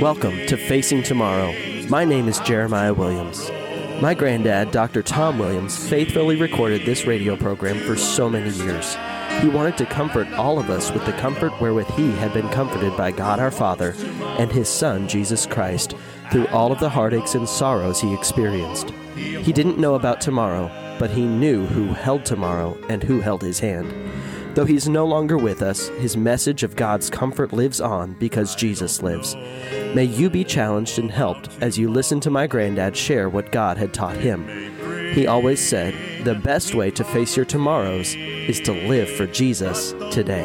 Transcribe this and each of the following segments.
Welcome to Facing Tomorrow. My name is Jeremiah Williams. My granddad, Dr. Tom Williams, faithfully recorded this radio program for so many years. He wanted to comfort all of us with the comfort wherewith he had been comforted by God our Father and his Son, Jesus Christ, through all of the heartaches and sorrows he experienced. He didn't know about tomorrow, but he knew who held tomorrow and who held his hand. Though he's no longer with us, his message of God's comfort lives on because Jesus lives. May you be challenged and helped as you listen to my granddad share what God had taught him. He always said, the best way to face your tomorrows is to live for Jesus today.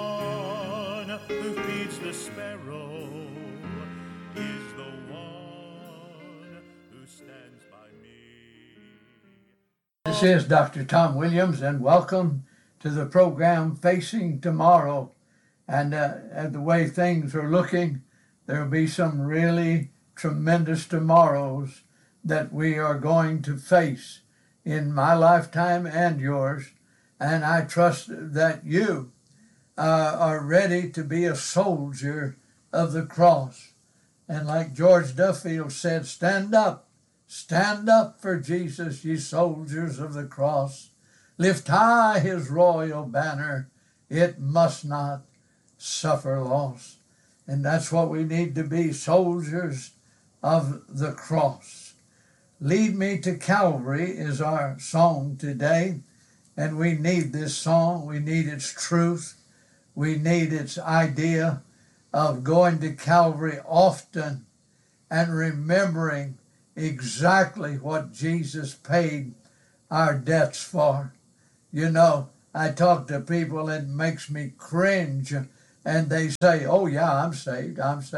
This is Dr. Tom Williams, and welcome to the program Facing Tomorrow. And the way things are looking, there will be some really tremendous tomorrows that we are going to face in my lifetime and yours. And I trust that you are ready to be a soldier of the cross. And like George Duffield said, stand up for Jesus, ye soldiers of the cross. Lift high his royal banner, it must not suffer loss. And that's what we need to be, soldiers of the cross. Lead Me to Calvary is our song today, and we need this song. We need its truth. We need its idea of going to Calvary often and remembering exactly what Jesus paid our debts for. You know, I talk to people, it makes me cringe, and they say, oh yeah, I'm saved.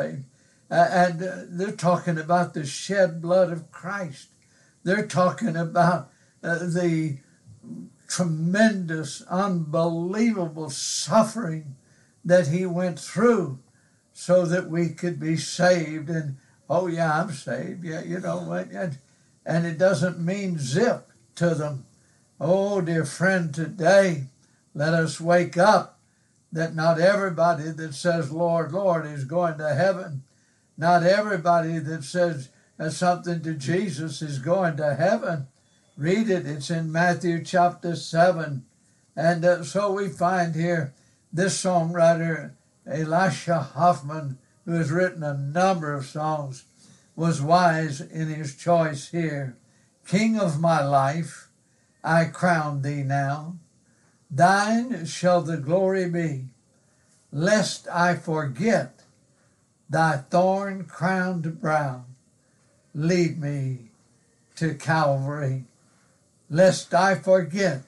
And they're talking about the shed blood of Christ. They're talking about the tremendous, unbelievable suffering that he went through so that we could be saved. And, oh yeah, I'm saved. Yeah, you know what? And it doesn't mean zip to them. Oh, dear friend, today, let us wake up that not everybody that says, Lord, Lord, is going to heaven. Not everybody that says something to Jesus is going to heaven. Read it. It's in Matthew chapter 7. And so we find here this songwriter, Elisha Hoffman, who has written a number of songs, was wise in his choice here. King of my life, I crown thee now. Thine shall the glory be, lest I forget thy thorn-crowned brow. Lead me to Calvary, lest I forget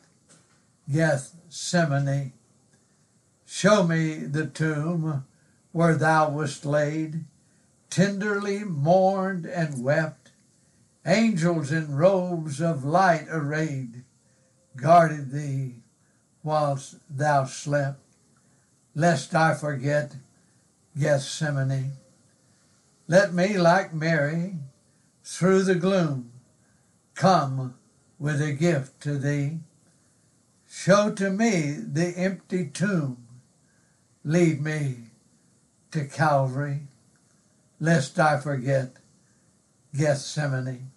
Gethsemane. Show me the tomb where thou wast laid, tenderly mourned and wept. Angels in robes of light arrayed guarded thee whilst thou slept, lest I forget Gethsemane. Let me, like Mary, through the gloom, come with a gift to thee. Show to me the empty tomb. Lead me to Calvary, lest I forget Gethsemane.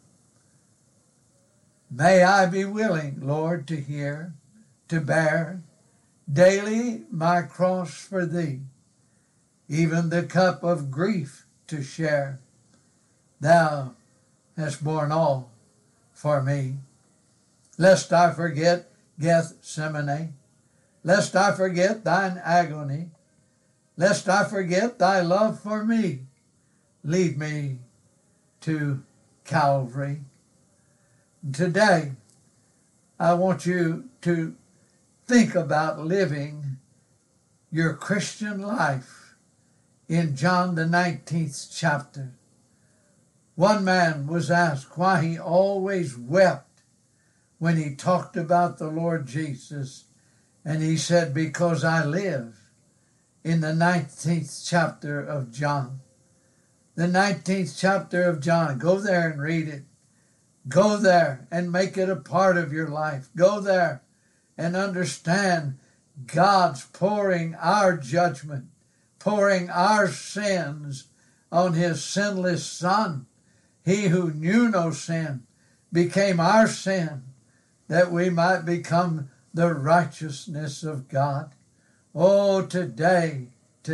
May I be willing, Lord, to hear, to bear daily my cross for thee, even the cup of grief to share. Thou hast borne all for me. Lest I forget Gethsemane, lest I forget thine agony, lest I forget thy love for me. Lead me to Calvary. Today, I want you to think about living your Christian life in John the 19th chapter. One man was asked why he always wept when he talked about the Lord Jesus, and he said, because I live in the 19th chapter of John. The 19th chapter of John. Go there and read it. Go there and make it a part of your life. Go there and understand God's pouring our judgment, pouring our sins on his sinless Son. He who knew no sin became our sin, that we might become the righteousness of God. Oh, today,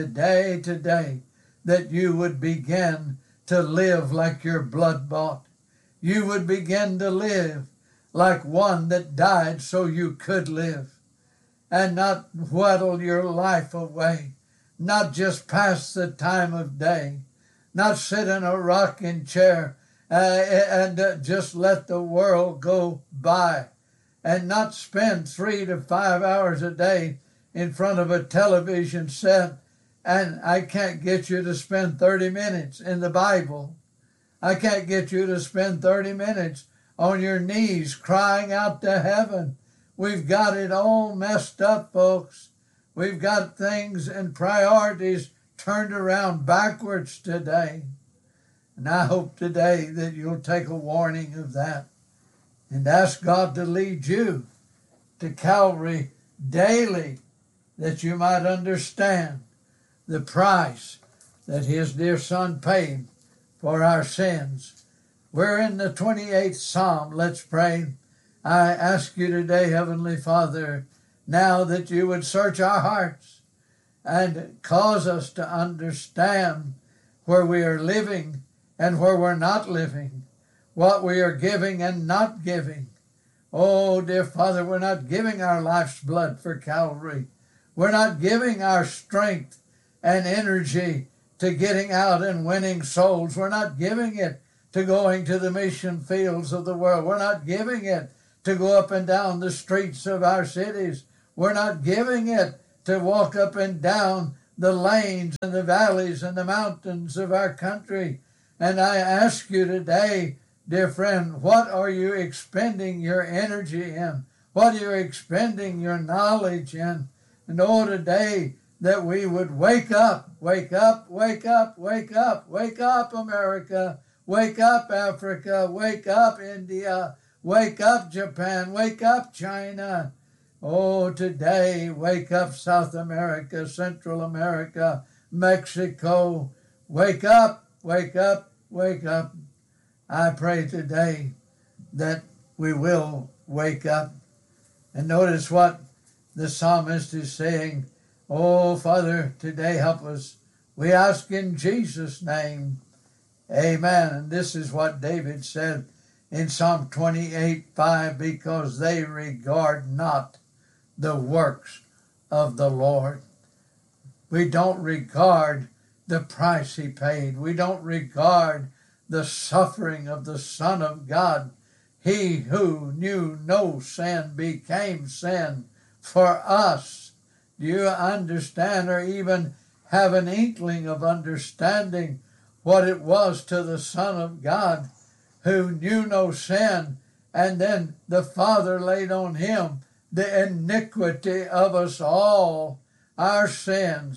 that you would begin to live like you're blood-bought. You would begin to live like one that died so you could live, and not whittle your life away, not just pass the time of day, not sit in a rocking chair and just let the world go by, and not spend 3 to 5 hours a day in front of a television set. And I can't get you to spend 30 minutes in the Bible. I can't get you to spend 30 minutes on your knees crying out to heaven. We've got it all messed up, folks. We've got things and priorities turned around backwards today. And I hope today that you'll take a warning of that and ask God to lead you to Calvary daily, that you might understand the price that his dear Son paid for our sins. We're in the 28th Psalm. Let's pray. I ask you today, Heavenly Father, now that you would search our hearts and cause us to understand where we are living and where we're not living, what we are giving and not giving. Oh, dear Father, we're not giving our life's blood for Calvary. We're not giving our strength and energy to getting out and winning souls. We're not giving it to going to the mission fields of the world. We're not giving it to go up and down the streets of our cities. We're not giving it to walk up and down the lanes and the valleys and the mountains of our country. And I ask you today, dear friend, what are you expending your energy in? What are you expending your knowledge in? And oh, today, that we would wake up, wake up, wake up, wake up, wake up, America, wake up, Africa, wake up, India, wake up, Japan, wake up, China. Oh, today, wake up, South America, Central America, Mexico. Wake up, wake up, wake up. I pray today that we will wake up. And notice what the psalmist is saying. Oh, Father, today help us. We ask in Jesus' name. Amen. And this is what David said in Psalm 28:5, because they regard not the works of the Lord. We don't regard the price he paid. We don't regard the suffering of the Son of God. He who knew no sin became sin for us. Do you understand, or even have an inkling of understanding what it was to the Son of God who knew no sin, and then the Father laid on him the iniquity of us all, our sins.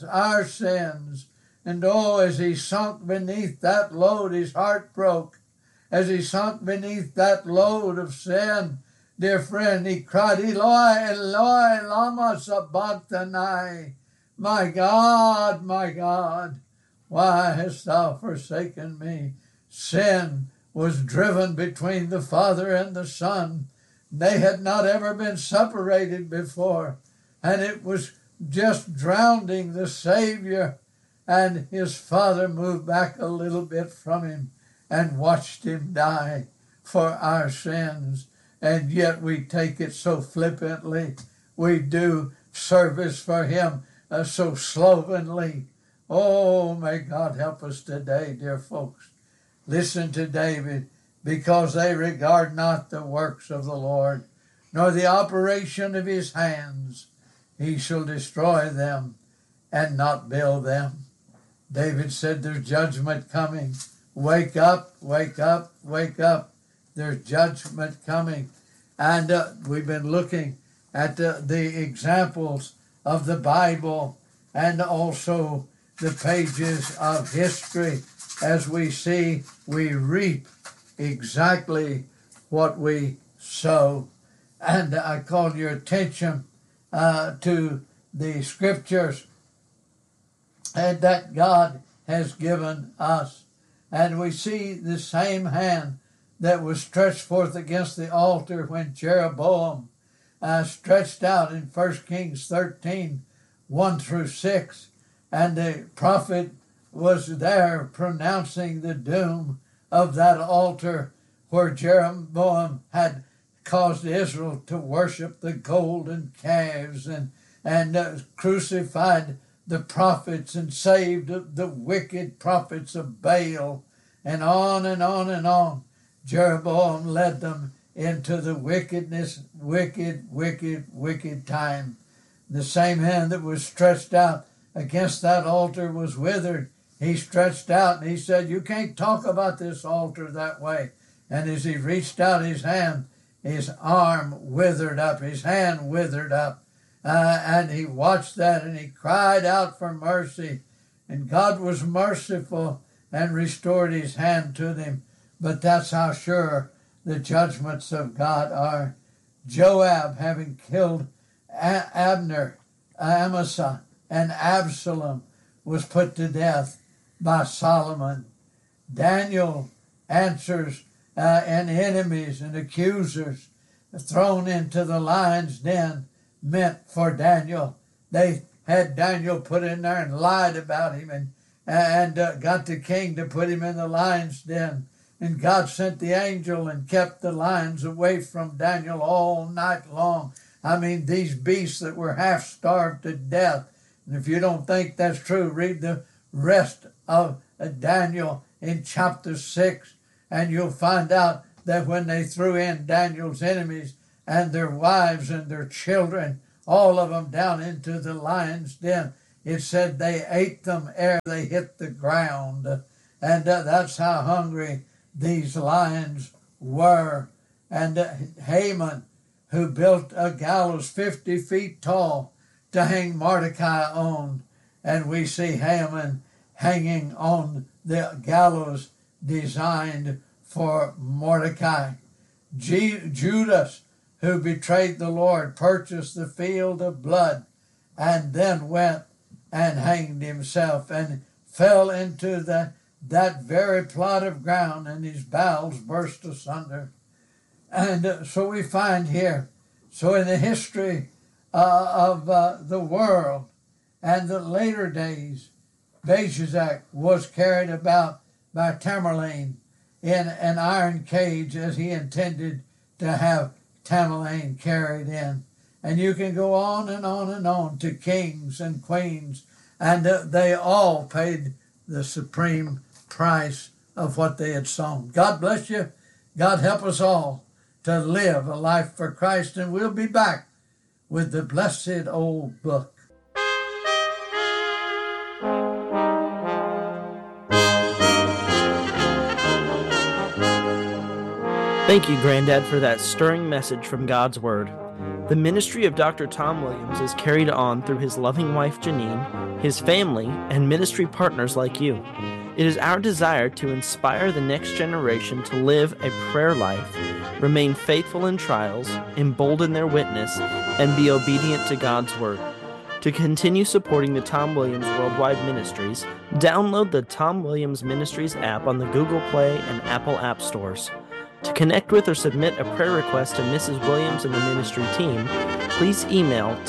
And oh, as he sunk beneath that load, his heart broke. As he sunk beneath that load of sin, dear friend, he cried, Eloi, Eloi, lama sabachthani. My God, why hast thou forsaken me? Sin was driven between the Father and the Son. They had not ever been separated before, and it was just drowning the Savior. And his Father moved back a little bit from him and watched him die for our sins. And yet we take it so flippantly. We do service for him so slovenly. Oh, may God help us today, dear folks. Listen to David. Because they regard not the works of the Lord, nor the operation of his hands, he shall destroy them and not build them. David said there's judgment coming. Wake up, wake up, wake up. There's judgment coming. And we've been looking at the examples of the Bible and also the pages of history. As we see, we reap exactly what we sow. And I call your attention to the scriptures, and that God has given us. And we see the same hand that was stretched forth against the altar when Jeroboam stretched out in 1 Kings 13, 1 through 6. And the prophet was there pronouncing the doom of that altar where Jeroboam had caused Israel to worship the golden calves and crucified the prophets and saved the wicked prophets of Baal, and on and on and on. Jeroboam led them into the wickedness, wicked time. The same hand that was stretched out against that altar was withered. He stretched out and he said, you can't talk about this altar that way. And as he reached out his hand, his arm withered up, his hand withered up. And he watched that and he cried out for mercy. And God was merciful and restored his hand to them. But that's how sure the judgments of God are. Joab, having killed Abner, Amasa, and Absalom, was put to death by Solomon. Daniel answers and enemies and accusers thrown into the lion's den meant for Daniel. They had Daniel put in there and lied about him and got the king to put him in the lion's den. And God sent the angel and kept the lions away from Daniel all night long. I mean, these beasts that were half starved to death. And if you don't think that's true, read the rest of Daniel in chapter 6, and you'll find out that when they threw in Daniel's enemies and their wives and their children, all of them down into the lion's den, it said they ate them ere they hit the ground. And that's how hungry these lions were. And Haman, who built a gallows 50 feet tall to hang Mordecai on, and we see Haman hanging on the gallows designed for Mordecai. Judas, who betrayed the Lord, purchased the field of blood and then went and hanged himself and fell into that very plot of ground, and his bowels burst asunder. And so we find here, so in the history of the world and the later days, Belshazzar was carried about by Tamerlane in an iron cage as he intended to have Tamerlane carried in. And you can go on and on and on to kings and queens, and they all paid the supreme price of what they had sown. God bless you. God help us all to live a life for Christ, and we'll be back with the blessed old book. Thank you, Granddad, for that stirring message from God's Word. The ministry of Dr. Tom Williams is carried on through his loving wife, Janine, his family, and ministry partners like you. It is our desire to inspire the next generation to live a prayer life, remain faithful in trials, embolden their witness, and be obedient to God's Word. To continue supporting the Tom Williams Worldwide Ministries, download the Tom Williams Ministries app on the Google Play and Apple App Stores. To connect with or submit a prayer request to Mrs. Williams and the ministry team, please email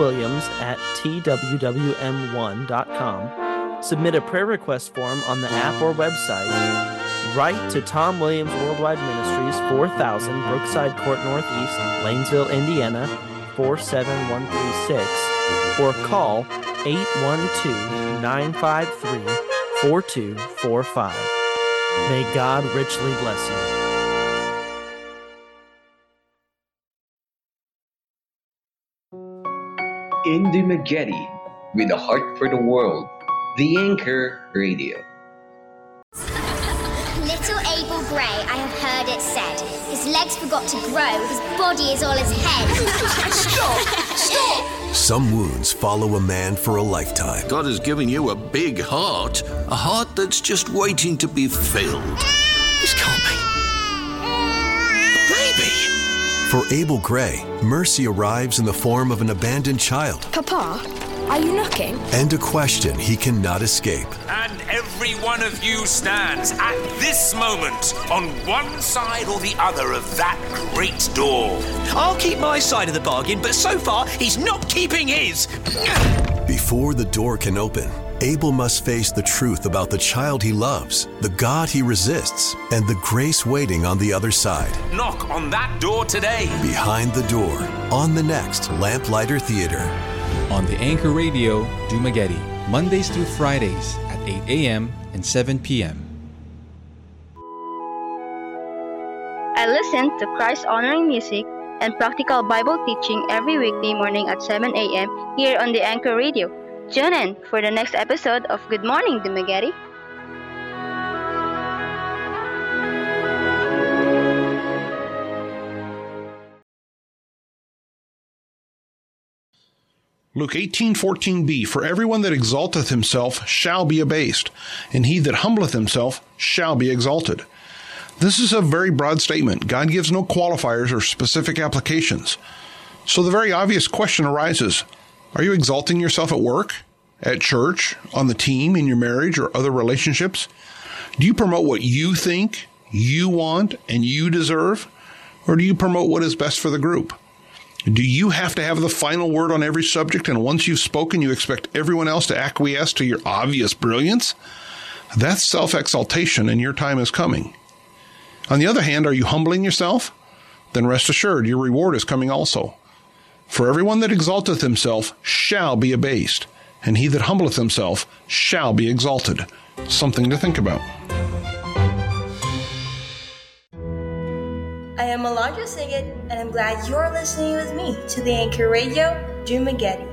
tomwilliams@twwm1.com, submit a prayer request form on the app or website, write to Tom Williams Worldwide Ministries, 4000 Brookside Court Northeast, Lanesville, Indiana, 47136, or call 812-953-4245. May God richly bless you. Indy Maggette, with a heart for the world, the Anchor Radio. Little Abel Gray, I have heard it said, his legs forgot to grow, his body is all his head. Stop! Some wounds follow a man for a lifetime. God has given you a big heart, a heart that's just waiting to be filled. This can't be. A baby. For Abel Gray, mercy arrives in the form of an abandoned child. Papa, Are you knocking? And a question he cannot escape. And every one of you stands at this moment on one side or the other of that great door. I'll keep my side of the bargain, but so far he's not keeping his. Before the door can open, Abel must face the truth about the child he loves, the God he resists, and the grace waiting on the other side. Knock on that door today. Behind the Door, on the next Lamplighter Theater. On the Anchor Radio, Dumaguete, Mondays through Fridays at 8 a.m. and 7 p.m. I listen to Christ-honoring music and practical Bible teaching every weekday morning at 7 a.m. here on the Anchor Radio. Tune in for the next episode of Good Morning, Dumaguete. Luke 18:14b, For everyone that exalteth himself shall be abased, and he that humbleth himself shall be exalted. This is a very broad statement. God gives no qualifiers or specific applications. So the very obvious question arises, are you exalting yourself at work, at church, on the team, in your marriage, or other relationships? Do you promote what you think, you want, and you deserve? Or do you promote what is best for the group? Do you have to have the final word on every subject, and once you've spoken, you expect everyone else to acquiesce to your obvious brilliance? That's self-exaltation, and your time is coming. On the other hand, are you humbling yourself? Then rest assured, your reward is coming also. For everyone that exalteth himself shall be abased, and he that humbleth himself shall be exalted. Something to think about. I am Alondra Siggett, and I'm glad you're listening with me to the Anchor Radio, Dumaguete.